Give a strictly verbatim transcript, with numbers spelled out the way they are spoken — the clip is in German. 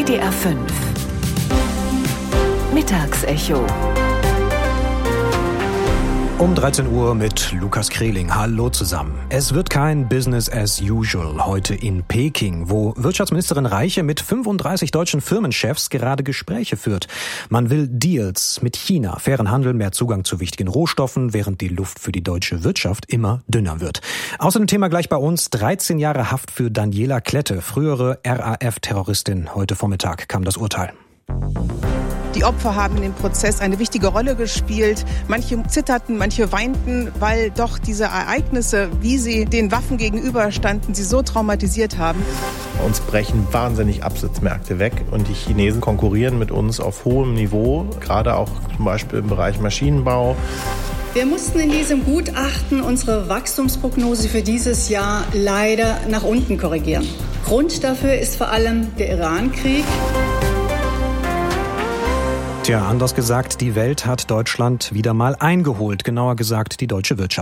W D R fünf Mittagsecho. Um dreizehn Uhr mit Lukas Kreling. Hallo zusammen. Es wird kein Business as usual heute in Peking, wo Wirtschaftsministerin Reiche mit fünfunddreißig deutschen Firmenchefs gerade Gespräche führt. Man will Deals mit China, fairen Handel, mehr Zugang zu wichtigen Rohstoffen, während die Luft für die deutsche Wirtschaft immer dünner wird. Außerdem Thema gleich bei uns, dreizehn Jahre Haft für Daniela Klette, frühere R A F-Terroristin. Heute Vormittag kam das Urteil. Die Opfer haben in dem Prozess eine wichtige Rolle gespielt. Manche zitterten, manche weinten, weil doch diese Ereignisse, wie sie den Waffen gegenüberstanden, sie so traumatisiert haben. Bei uns brechen wahnsinnig Absatzmärkte weg und die Chinesen konkurrieren mit uns auf hohem Niveau, gerade auch zum Beispiel im Bereich Maschinenbau. Wir mussten in diesem Gutachten unsere Wachstumsprognose für dieses Jahr leider nach unten korrigieren. Grund dafür ist vor allem der Iran-Krieg. Tja, anders gesagt, die Welt hat Deutschland wieder mal eingeholt, genauer gesagt die deutsche Wirtschaft.